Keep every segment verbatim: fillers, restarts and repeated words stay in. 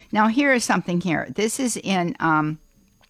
Now, here is something here. This is in um,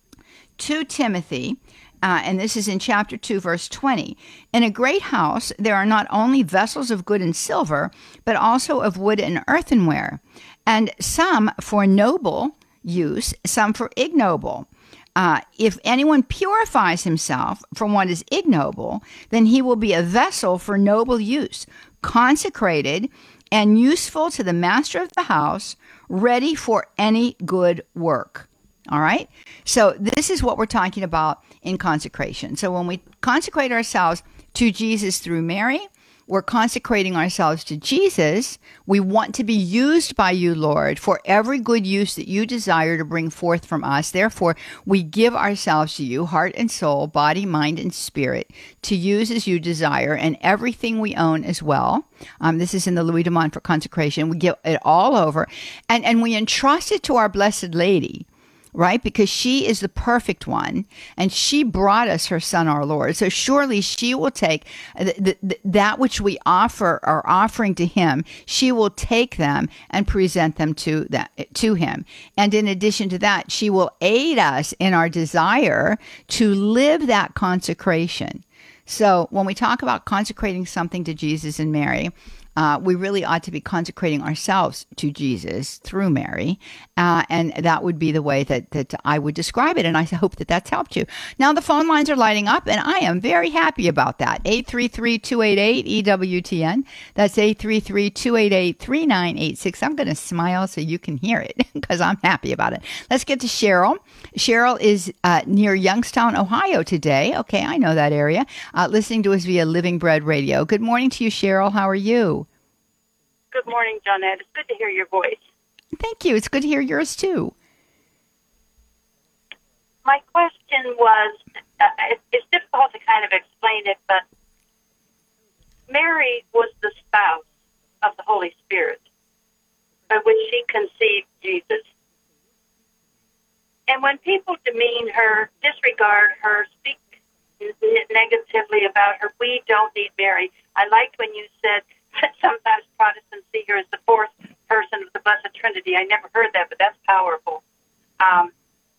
Second Timothy, uh, and this is in chapter two, verse twenty. In a great house, there are not only vessels of good and silver, but also of wood and earthenware, and some for noble use, some for ignoble. Uh, if anyone purifies himself from what is ignoble, then he will be a vessel for noble use, consecrated and useful to the master of the house, ready for any good work. All right? So this is what we're talking about in consecration. So when we consecrate ourselves to Jesus through Mary, we're consecrating ourselves to Jesus. We want to be used by you, Lord, for every good use that you desire to bring forth from us. Therefore, we give ourselves to you, heart and soul, body, mind, and spirit, to use as you desire, and everything we own as well. Um, this is in the Louis de Montfort consecration. We give it all over, and, and we entrust it to our Blessed Lady, right? Because she is the perfect one, and she brought us her Son, our Lord. So surely she will take th- th- that which we offer, our offering to him, she will take them and present them to that to him. And in addition to that, she will aid us in our desire to live that consecration. So when we talk about consecrating something to Jesus and Mary, Uh, we really ought to be consecrating ourselves to Jesus through Mary, uh, and that would be the way that, that I would describe it, and I hope that that's helped you. Now, the phone lines are lighting up, and I am very happy about that. eight three three, two eight eight, E W T N. That's eight three three, two eight eight, three nine eight six. I'm going to smile so you can hear it, because I'm happy about it. Let's get to Cheryl. Cheryl is uh, near Youngstown, Ohio today. Okay, I know that area. Uh, listening to us via Living Bread Radio. Good morning to you, Cheryl. How are you? Good morning, Johnette. It's good to hear your voice. Thank you. It's good to hear yours, too. My question was, uh, it, it's difficult to kind of explain it, but Mary was the spouse of the Holy Spirit, by which she conceived Jesus. And when people demean her, disregard her, speak negatively about her, we don't need Mary. I liked when you said that sometimes Protestants see her as the fourth person of the Blessed Trinity. I never heard that, but that's powerful. Um,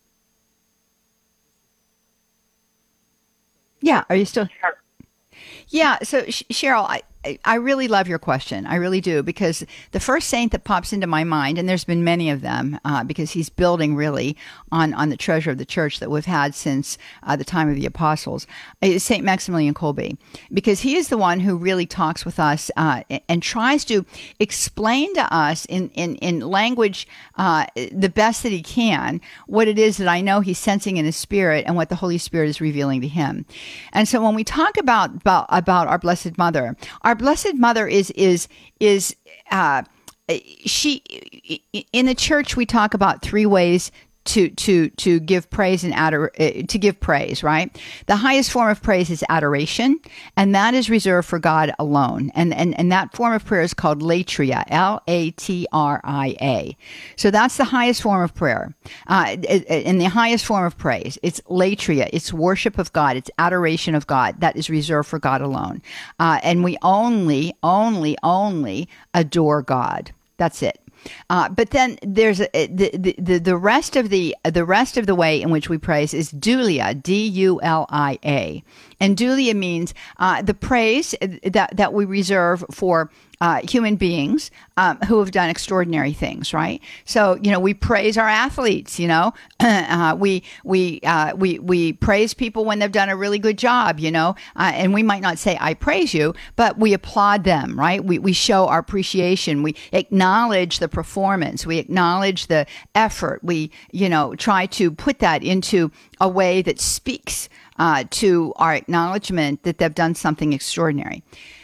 yeah, are you still? her. Yeah, so Sh- Cheryl, I, I really love your question. I really do, because the first saint that pops into my mind, and there's been many of them, uh, because he's building really on, on the treasure of the church that we've had since uh, the time of the apostles, is Saint Maximilian Kolbe, because he is the one who really talks with us uh, and tries to explain to us in, in, in language uh, the best that he can what it is that I know he's sensing in his spirit and what the Holy Spirit is revealing to him. And so when we talk about, about, about our Blessed Mother, our Blessed Mother is is is uh, she in the church. We talk about three ways to to to give praise and ador- uh, to give praise, right? The highest form of praise is adoration, and that is reserved for God alone. And and and that form of prayer is called latria, L A T R I A. So that's the highest form of prayer, uh, and the highest form of praise. It's latria. It's worship of God. It's adoration of God. That is reserved for God alone. Uh, and we only, only, only adore God. That's it. Uh, but then there's a, the, the the rest of the the rest of the way in which we praise is dulia, D U L I A, and dulia means uh, the praise that that we reserve for uh, human beings um, who have done extraordinary things. Right? So you know we praise our athletes. You know uh, we we uh, we we praise people when they've done a really good job. You know, uh, and we might not say I praise you, but we applaud them. Right? We we show our appreciation. We acknowledge the performance. We acknowledge the effort. We, you know, try to put that into a way that speaks uh, to our acknowledgement that they've done something extraordinary.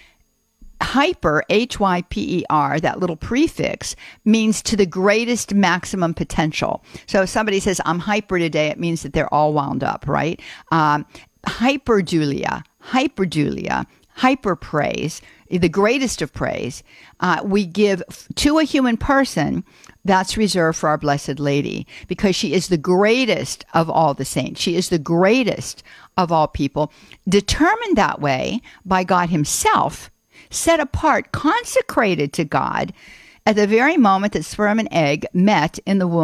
Hyper, H Y P E R, that little prefix, means to the greatest maximum potential. So if somebody says, I'm hyper today, it means that they're all wound up, right? Um, hyperdulia, hyperdulia, hyper praise, the greatest of praise, uh, we give to a human person. That's reserved for our Blessed Lady, because she is the greatest of all the saints. She is the greatest of all people, determined that way by God himself, set apart, consecrated to God at the very moment that sperm and egg met in the womb